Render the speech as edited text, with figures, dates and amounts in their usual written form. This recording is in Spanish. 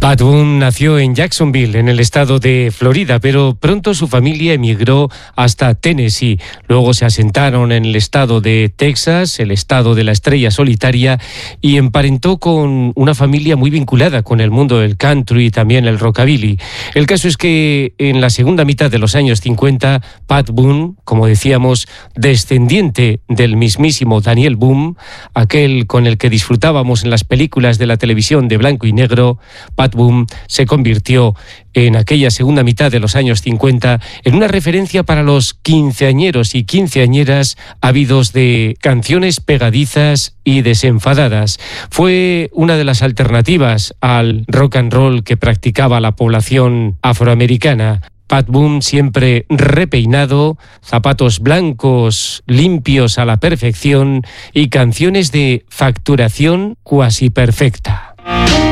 Pat Boone nació en Jacksonville, en el estado de Florida, pero pronto su familia emigró hasta Tennessee. Luego se asentaron en el estado de Texas, el estado de la estrella solitaria, y emparentó con una familia muy vinculada con el mundo del country y también el rockabilly. El caso es que en la segunda mitad de los años 50, Pat Boone, como decíamos, descendiente del mismísimo Daniel Boone, aquel con el que disfrutábamos en las películas de la televisión de blanco y negro, Pat Boone se convirtió en aquella segunda mitad de los años 50 en una referencia para los quinceañeros y quinceañeras ávidos de canciones pegadizas y desenfadadas. Fue una de las alternativas al rock and roll que practicaba la población afroamericana. Pat Boone siempre repeinado, zapatos blancos limpios a la perfección y canciones de facturación cuasi perfecta.